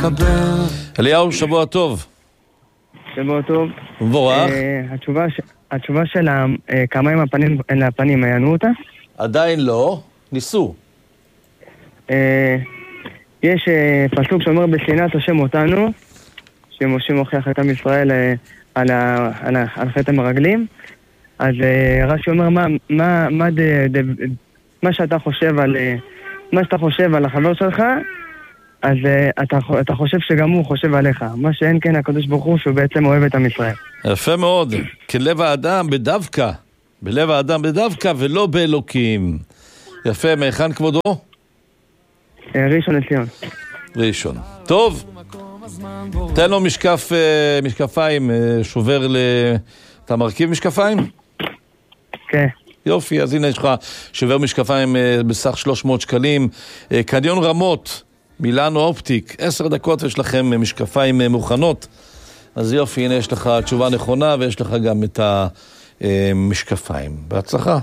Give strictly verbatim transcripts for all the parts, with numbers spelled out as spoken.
אליהו, שבוע טוב. שבוע טוב. מבורך. Uh, התשובה, ש... התשובה של uh, כמה עם הפנים לפנים, עיינו אותה? עדיין לא, ניסו. Uh, יש uh, פסוק שאומר בשנאת השם אותנו, שמשה מוכיח את עם ישראל uh, על, ה... על, ה... על חטא המרגלים. אז uh, רש"י אומר מה, מה, מה, ד... ד... מה שאתה חושב על uh, מה שאתה חושב על החבר שלך, אז uh, אתה, אתה חושב שגם הוא חושב עליך. מה שאין כן הקדוש ברוך הוא שהוא בעצם אוהב את עם ישראל. יפה מאוד. כלב האדם בדווקא. בלב האדם בדווקא ולא באלוקים. יפה, מהיכן כבודו? Uh, ראשון לציון. ראשון. טוב. תן לו משקף, uh, משקפיים, uh, שובר ל... אתה מרכיב משקפיים? כן. יופי, אז הנה יש לך שובר משקפיים uh, בסך שלוש מאות שקלים. Uh, קניון רמות. מילאנו אופטיק, עשר דקות יש לכם משקפיים מוכנות. אז יופי, הנה יש לך תשובה נכונה ויש לך גם את המשקפיים. בהצלחה.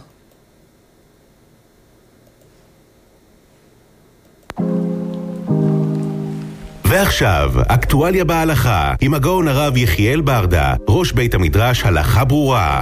ועכשיו, אקטואליה בהלכה, עם הגאון הרב יחיאל ברדה, ראש בית המדרש הלכה ברורה.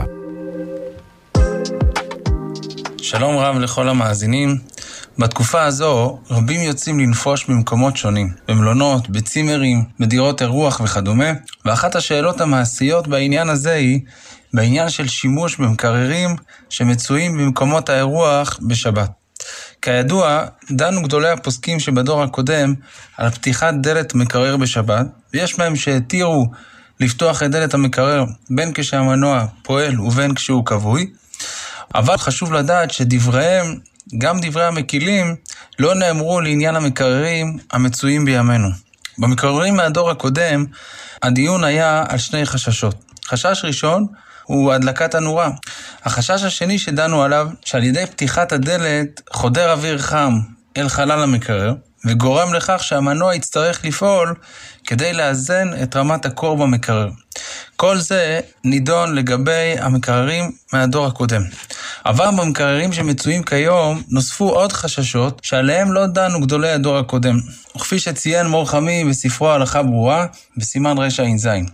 שלום רב לכל המאזינים. בתקופה הזו רבים יוצאים לנפוש במקומות שונים, במלונות, בצימרים, בדירות אירוח וכדומה, ואחת השאלות המעשיות בעניין הזה היא בעניין של שימוש במקררים שמצויים במקומות האירוח בשבת. כידוע, דנו גדולי הפוסקים שבדור הקודם על פתיחת דלת מקרר בשבת, ויש מהם שהתירו לפתוח את דלת המקרר בין כשהמנוע פועל ובין כשהוא כבוי, אבל חשוב לדעת שדבריהם, גם דברי המקילים, לא נאמרו לעניין המקררים המצויים בימינו. במקררים מהדור הקודם, הדיון היה על שני חששות. חשש ראשון הוא הדלקת הנורה. החשש השני שדנו עליו, שעל ידי פתיחת הדלת חודר אוויר חם אל חלל המקרר, וגורם לכך שהמנוע יצטרך לפעול כדי לאזן את רמת הקור במקרר. כל זה נידון לגבי המקררים מהדור הקודם. אבל במקררים שמצויים כיום נוספו עוד חששות שעליהם לא דנו גדולי הדור הקודם. וכפי שציין מור חמי בספרו הלכה ברורה בסימן רשע אינזין.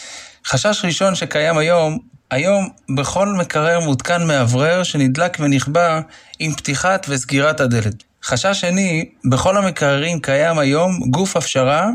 חשש ראשון שקיים היום, היום בכל מקרר מותקן מאוורר שנדלק ונכבה עם פתיחת וסגירת הדלת. חשש שני, בכל המקררים קיים היום גוף הפשרה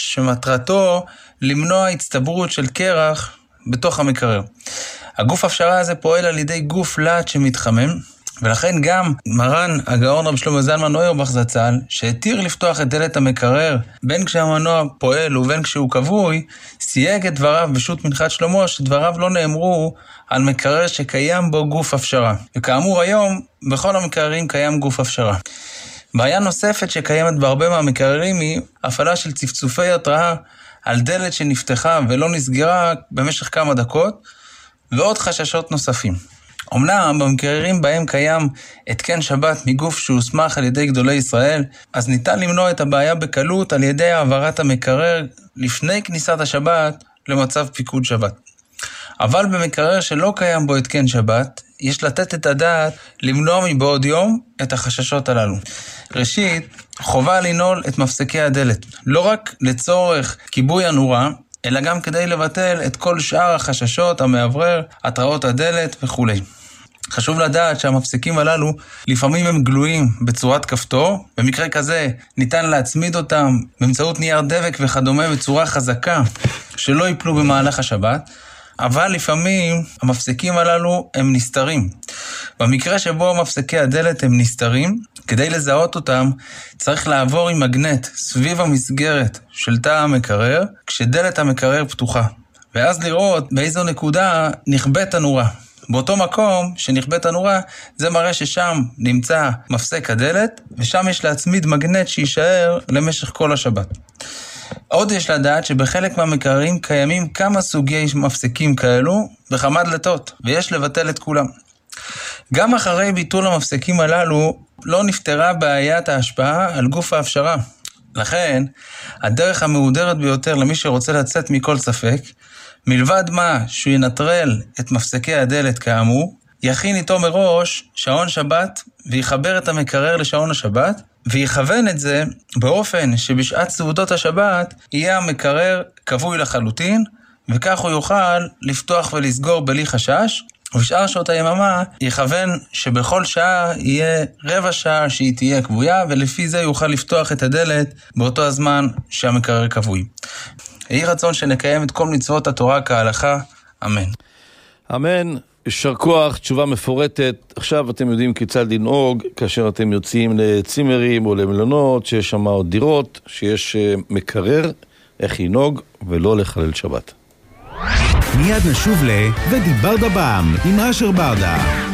שמטרתו למנוע הצטברות של קרח בתוך המקרר. הגוף הפשרה הזה פועל על ידי גוף לט שמתחמם, ולכן גם מרן הגאון רב שלמה זלמן אוירבך זצ"ל, שהתיר לפתוח את דלת המקרר בין כשהמנוע פועל ובין כשהוא כבוי, סייג את דבריו בשו"ת מנחת שלמה שדבריו לא נאמרו על מקרר שקיים בו גוף הפשרה. וכאמור היום, בכל המקררים קיים גוף הפשרה. בעיה נוספת שקיימת בהרבה מהמקררים היא הפעלה של צפצופי התראה על דלת שנפתחה ולא נסגרה במשך כמה דקות, ועוד חששות נוספים. אמנם במקררים בהם קיים התקן שבת מגוף שהוסמך על ידי גדולי ישראל, אז ניתן למנוע את הבעיה בקלות על ידי העברת המקרר לפני כניסת השבת למצב פיקוד שבת. אבל במקרר שלא קיים בו התקן שבת, יש לתת את הדעת למנוע מבעוד יום את החששות הללו. ראשית, חובה לנעול את מפסקי הדלת, לא רק לצורך כיבוי הנורה, אלא גם כדי לבטל את כל שאר החששות, המאוורר, התראות הדלת וכו'. חשוב לדעת שהמפסקים הללו לפעמים הם גלויים בצורת כפתור, במקרה כזה ניתן להצמיד אותם באמצעות נייר דבק וכדומה בצורה חזקה שלא ייפלו במהלך השבת, אבל לפעמים המפסקים הללו הם נסתרים. במקרה שבו מפסקי הדלת הם נסתרים, כדי לזהות אותם צריך לעבור עם מגנט סביב המסגרת של תא המקרר, כשדלת המקרר פתוחה, ואז לראות באיזו נקודה נכבית הנורה. באותו מקום שנכבית הנורה, זה מראה ששם נמצא מפסק הדלת, ושם יש להצמיד מגנט שישאר למשך כל השבת. עוד יש לדעת שבחלק מהמקררים קיימים כמה סוגי מפסקים כאלו בכמה דלתות, ויש לבטל את כולם. גם אחרי ביטול המפסקים הללו לא נפתרה בעיית ההשפעה על גוף ההפשרה. לכן, הדרך המהודרת ביותר למי שרוצה לצאת מכל ספק, מלבד מה שהוא ינטרל את מפסקי הדלת כאמור, יכין איתו מראש שעון שבת ויחבר את המקרר לשעון השבת, ויכוון את זה באופן שבשעת סעודות השבת יהיה המקרר כבוי לחלוטין, וכך הוא יוכל לפתוח ולסגור בלי חשש, ובשאר שעות היממה יכוון שבכל שעה יהיה רבע שעה שהיא תהיה קבויה, ולפי זה יוכל לפתוח את הדלת באותו הזמן שהמקרר כבוי. יהי רצון שנקיים את כל מצוות התורה כהלכה, אמן. אמן, יישר כוח, תשובה מפורטת. עכשיו אתם יודעים כיצד לנהוג כאשר אתם יוצאים לצימרים או למלונות, שיש שם עוד דירות, שיש מקרר, איך לנהוג ולא לחלל שבת. מיד נשוב ל... ודיבר דבם עם אשר ברדה.